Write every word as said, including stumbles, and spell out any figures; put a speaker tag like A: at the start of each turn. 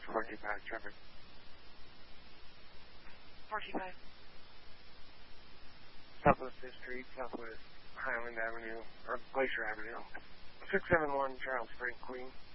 A: four two five, traffic.
B: four two five.
A: Southwest fifth Street, Southwest Highland Avenue, or Glacier Avenue. six seven one Charles Spring, Queen.